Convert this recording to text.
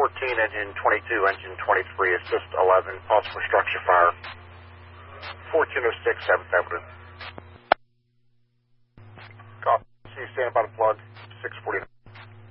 engine 22, engine 23, assist 11, possible structure fire. 1406, 7th Avenue. Copy. See you standing by the plug, 649.